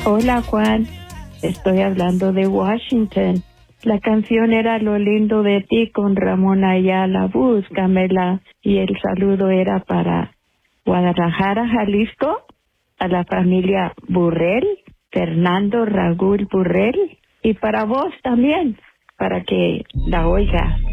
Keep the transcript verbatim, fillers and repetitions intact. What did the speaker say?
Hola Juan, estoy hablando de Washington. La canción era Lo lindo de ti con Ramón Ayala, búscamela. Y el saludo era para Guadalajara, Jalisco, a la familia Burrell, Fernando Raúl Burrell, y para vos también, para que la oigas.